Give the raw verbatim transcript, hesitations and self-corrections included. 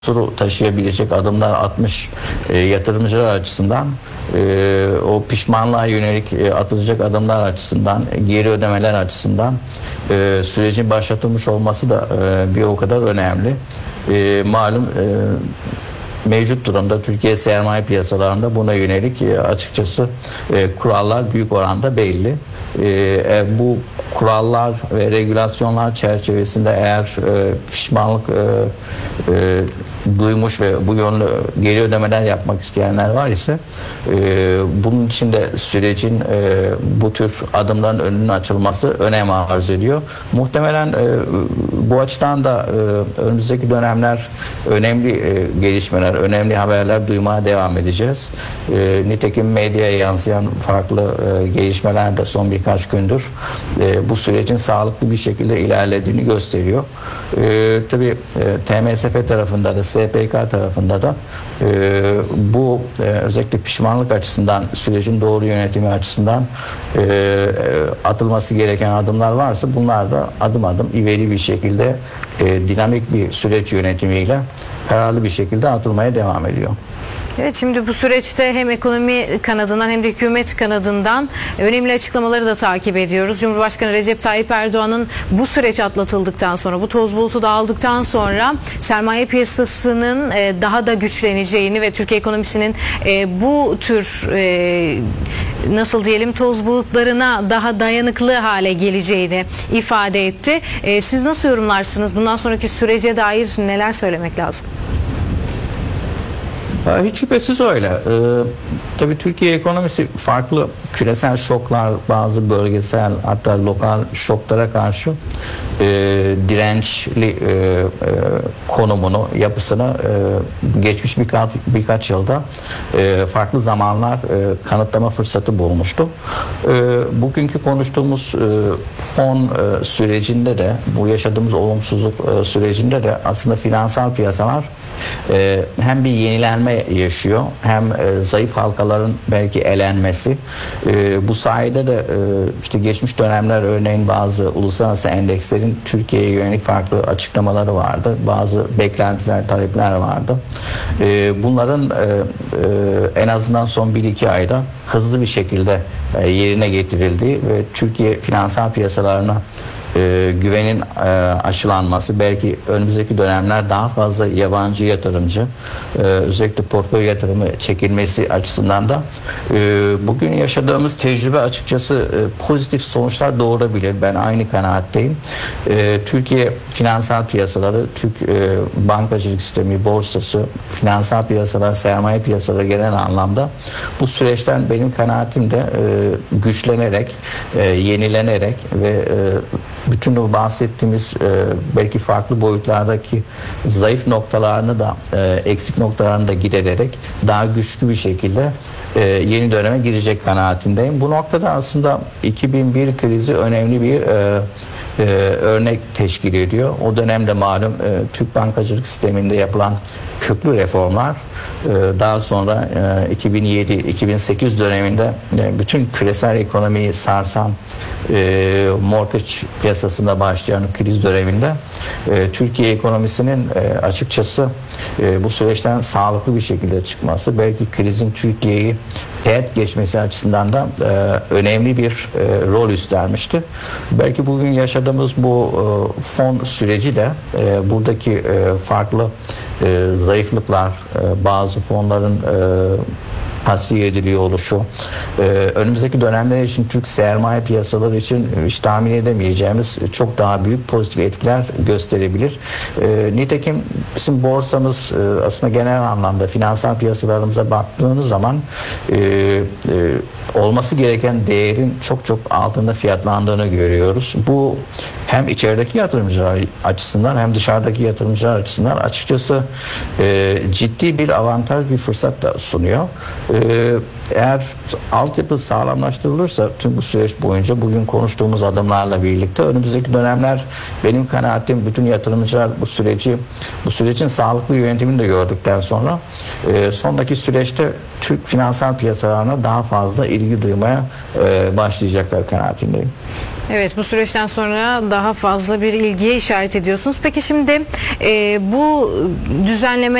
soru taşıyabilecek adımlar atmış e, yatırımcılar açısından, e, o pişmanlığa yönelik e, atılacak adımlar açısından, geri ödemeler açısından e, sürecin başlatılmış olması da e, bir o kadar önemli. E, malum e, mevcut durumda Türkiye sermaye piyasalarında buna yönelik e, açıkçası e, kurallar büyük oranda belli. E, bu kurallar ve regülasyonlar çerçevesinde eğer e, pişmanlık e, e, duymuş ve bu yönde geri ödemeler yapmak isteyenler var ise e, bunun için de sürecin e, bu tür adımların önünün açılması önem arz ediyor. Muhtemelen e, bu açıdan da e, önümüzdeki dönemler önemli e, gelişmeler, önemli haberler duymaya devam edeceğiz. E, nitekim medyaya yansıyan farklı e, gelişmeler de son birkaç gündür e, bu sürecin sağlıklı bir şekilde ilerlediğini gösteriyor. E, tabii e, T M S F tarafında da S P K tarafında da e, bu e, özellikle pişmanlık açısından, sürecin doğru yönetimi açısından e, e, atılması gereken adımlar varsa bunlar da adım adım ivedi bir şekilde e, dinamik bir süreç yönetimiyle kararlı bir şekilde atılmaya devam ediyor. Evet, şimdi bu süreçte hem ekonomi kanadından hem de hükümet kanadından önemli açıklamaları da takip ediyoruz. Cumhurbaşkanı Recep Tayyip Erdoğan'ın bu süreç atlatıldıktan sonra, bu toz bulutu dağıldıktan sonra sermaye piyasasının daha da güçleneceğini ve Türkiye ekonomisinin bu tür nasıl diyelim toz bulutlarına daha dayanıklı hale geleceğini ifade etti. Siz nasıl yorumlarsınız? Bundan sonraki sürece dair neler söylemek lazım? Hiç şüphesiz öyle. Ee, tabii Türkiye ekonomisi farklı küresel şoklar, bazı bölgesel hatta lokal şoklara karşı e, dirençli e, e, konumunu, yapısını e, geçmiş birkaç, birkaç yılda e, farklı zamanlar e, kanıtlama fırsatı bulmuştu. E, bugünkü konuştuğumuz e, fon e, sürecinde de, bu yaşadığımız olumsuzluk e, sürecinde de aslında finansal piyasalar e, hem bir yenilenme yaşıyor, hem e, zayıf halkaların belki elenmesi. E, bu sayede de e, işte geçmiş dönemler örneğin bazı uluslararası endekslerin Türkiye'ye yönelik farklı açıklamaları vardı. Bazı beklentiler, talepler vardı. E, bunların e, e, en azından son bir iki ayda hızlı bir şekilde e, yerine getirildiği ve Türkiye finansal piyasalarına E, güvenin e, aşılanması, belki önümüzdeki dönemler daha fazla yabancı yatırımcı e, özellikle portföy yatırımı çekilmesi açısından da e, bugün yaşadığımız tecrübe açıkçası e, pozitif sonuçlar doğurabilir. Ben aynı kanaatteyim. E, Türkiye finansal piyasaları, Türk e, bankacılık sistemi, borsası, finansal piyasalar, sermaye piyasaları genel anlamda bu süreçten benim kanaatim de e, güçlenerek, e, yenilenerek ve e, bütün o bahsettiğimiz e, belki farklı boyutlardaki zayıf noktalarını da e, eksik noktalarını da gidererek daha güçlü bir şekilde e, yeni döneme girecek kanaatindeyim. Bu noktada aslında iki bin bir krizi önemli bir e, e, örnek teşkil ediyor. O dönemde malum e, Türk bankacılık sisteminde yapılan köklü reformlar e, daha sonra e, iki bin yedi iki bin sekiz döneminde e, bütün küresel ekonomiyi sarsan e, mortgage piyasasında başlayan kriz döneminde e, Türkiye ekonomisinin e, açıkçası e, bu süreçten sağlıklı bir şekilde çıkması, belki krizin Türkiye'yi teğet geçmesi açısından da e, önemli bir e, rol üstlenmişti. Belki bugün yaşadığımız bu e, fon süreci de e, buradaki e, farklı e, zayıflıklar, e, bazı fonların e, tasfiye ediliyor oluşu, ee, önümüzdeki dönemler için Türk sermaye piyasaları için hiç tahmin edemeyeceğimiz çok daha büyük pozitif etkiler gösterebilir. Ee, nitekim bizim borsamız e, aslında genel anlamda finansal piyasalarımıza baktığınız zaman e, e, olması gereken değerin çok çok altında fiyatlandığını görüyoruz. Bu hem içerideki yatırımcılar açısından hem dışarıdaki yatırımcılar açısından açıkçası e, ciddi bir avantaj, bir fırsat da sunuyor. Ee, eğer altyapı sağlamlaştırılırsa tüm bu süreç boyunca bugün konuştuğumuz adımlarla birlikte önümüzdeki dönemler, benim kanaatim, bütün yatırımcılar bu süreci, bu sürecin sağlıklı yönetimini de gördükten sonra e, sondaki süreçte Türk finansal piyasalarına daha fazla ilgi duymaya e, başlayacaklar kanaatindeyim. Evet, bu süreçten sonra daha fazla bir ilgiye işaret ediyorsunuz. Peki şimdi e, bu düzenleme